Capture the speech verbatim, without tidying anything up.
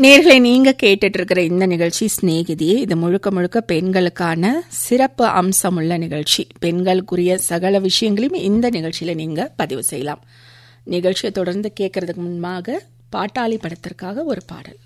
நேர்களை நீங்க கேட்டுட்டு இருக்கிற இந்த நிகழ்ச்சி சிநேகிதி. இது முழுக்க முழுக்க பெண்களுக்கான சிறப்பு அம்சமுள்ள நிகழ்ச்சி. பெண்களுக்குரிய சகல விஷயங்களையும் இந்த நிகழ்ச்சியில நீங்க பதிவு செய்யலாம். நிகழ்ச்சியை தொடர்ந்து கேட்கறதுக்கு முன்பாக பாட்டாளி படத்திற்காக ஒரு பாடல்.